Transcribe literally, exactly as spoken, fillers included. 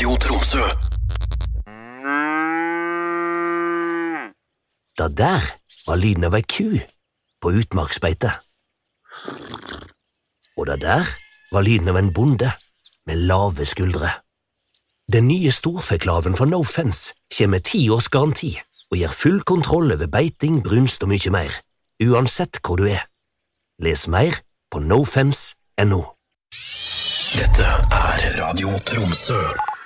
Radio Tromsø. Da der var lyden av ei ku på utmarksbeite. Og da der var lyden av en bonde med lave skuldre. Den nye storfeklaven fra No Fence kommer med ti års garanti og gir full kontroll over beiting, brunst og mye mer, uansett hvor du er. Les mer på nofence punktum no. Dette er Radio Tromsø.